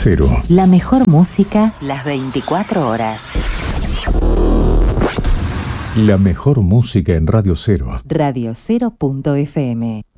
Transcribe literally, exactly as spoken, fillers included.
Cero. La mejor música las veinticuatro horas. La mejor música en Radio Cero. Radio Cero punto F M.